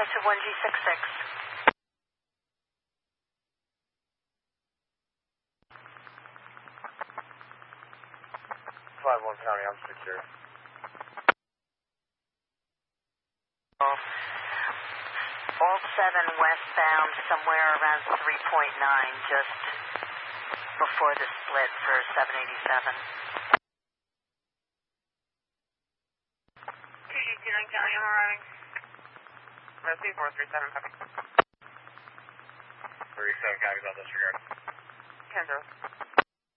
requested 1G66. 5-1 County, I'm secure. All 7 westbound, somewhere around 3.9, just before the split for 787. 2G29 County, I'm arriving. Resi 437, copy. 37 County, about disregard. 10-0.